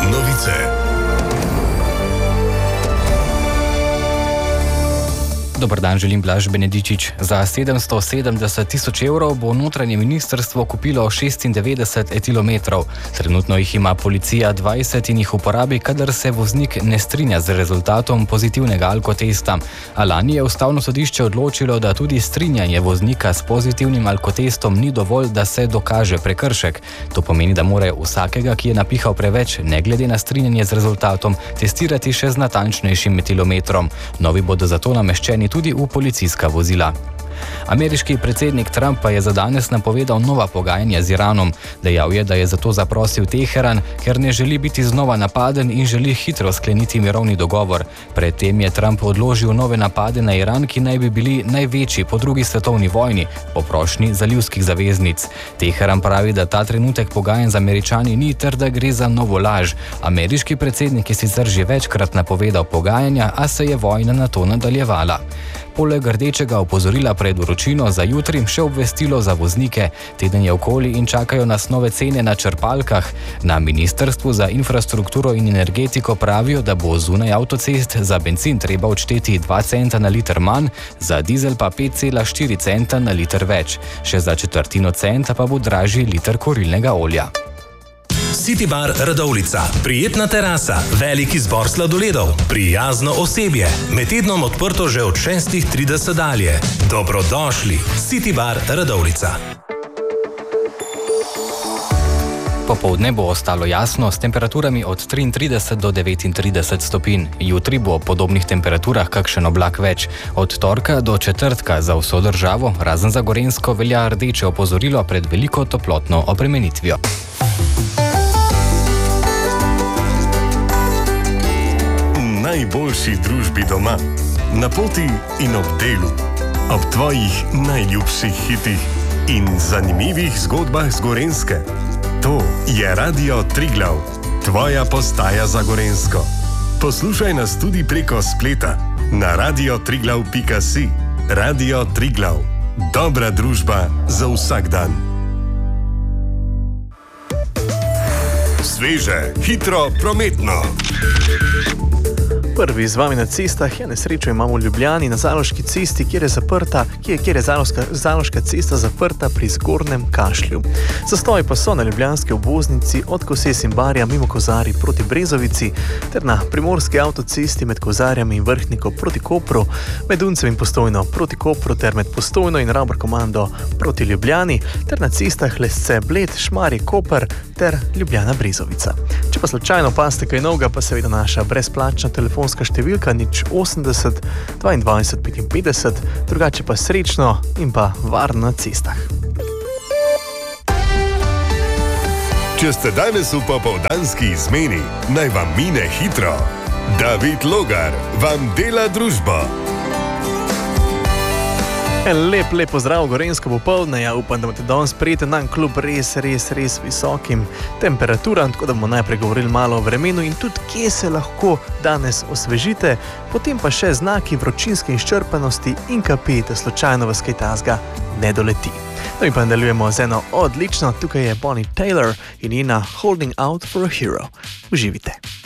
novice. Dobar dan, želim Blaž Benedičič. Za 770 tisoč evrov bo notranje ministrstvo kupilo 96 etilometrov. Trenutno jih ima policija 20 in jih uporabi, kadar se voznik ne strinja z rezultatom pozitivnega alkotesta. A lani je Ustavno sodišče odločilo, da tudi strinjanje voznika s pozitivnim alkotestom ni dovolj, da se dokaže prekršek. To pomeni, da mora vsakega, ki je napihal preveč, ne glede na strinjanje z rezultatom, testirati še z natančnejšim etilometrom. Novi bodo zato nameščeni tudi v policijska vozila. Ameriški predsednik Trump pa je za danes napovedal nova pogajanja z Iranom. Dejal je, da je zato zaprosil Teheran, ker ne želi biti znova napaden in želi hitro skleniti mirovni dogovor. Predtem je Trump odložil nove napade na Iran, ki naj bi bili največji po drugi svetovni vojni, po prošnji zalivskih zaveznic. Teheran pravi, da ta trenutek pogajanj z Američani ni ter da gre za novo laž. Ameriški predsednik je sicer že večkrat napovedal pogajanja, a se je vojna nato nadaljevala. Poleg rdečega opozorila pred vročino za jutri še obvestilo za voznike. Teden je okoli in čakajo nas nove cene na črpalkah. Na Ministrstvu za infrastrukturo in energetiko pravijo, da bo zunaj avtocest za bencin treba odšteti 2 centa na liter manj, za dizel pa 5,4 centa na liter več. Še za četrtino centa pa bo dražji liter kurilnega olja. City Bar Radovljica. Prijetna terasa, velik izbor sladoledov, prijazno osebje. Med tednom odprto že od 6:30 dalje. Dobrodošli. City Bar Radovljica. Popoldne bo ostalo jasno s temperaturami od 33 do 39 stopinj. Jutri bo ob podobnih temperaturah kakšen oblak več. Od torka do četrtka za vso državo, razen za Gorenjsko, velja rdeče opozorilo pred veliko toplotno obremenitvijo. Najboljši družbi doma, na poti in ob delu, ob tvojih najljubših hitih in zanimivih zgodbah z Gorenjske. To je Radio Triglav, tvoja postaja za Gorenjsko. Poslušaj nas tudi preko spleta na radiotriglav.si. Radio Triglav, dobra družba za vsak dan. Sveže, hitro, prometno. Prvi z vami na cestah je nesrečo imamo v Ljubljani na Zaloški cesti, kjer je Zaloška cesta zaprta pri Zgornjem Kašlju. Zastoji pa so na ljubljanski obvoznici od Koses in Barja mimo Kozarij proti Brezovici ter na primorski avtocesti med Kozarjami in Vrhniko proti Kopru, med Uncem in Postojno proti Kopru ter med Postojno in Rabor-Komando proti Ljubljani ter na cestah Lesce Bled, Šmarje Koper ter Ljubljana Brezovica. Če pa slučajno opazite kaj novega, pa seveda naša brezplačna telefonska številka 080 22 55, drugače pa srečno in pa varno na cestah. Če ste danes v popoldanski izmeni, naj vam mine hitro. David Logar vam dela družbo. Lep pozdrav, Gorenjsko popoldne. Ja, upam, da boste danes prijeten dan kljub res visokim temperaturam, tako da bomo najprej govorili malo o vremenu in tudi kje se lahko danes osvežite, potem pa še znaki vročinske izčrpanosti in kapi, da slučajno vas kaj tasga ne doleti. No in pa nadaljujemo z eno odlično, tukaj je Bonnie Taylor in njena Holding Out for a Hero. Uživite.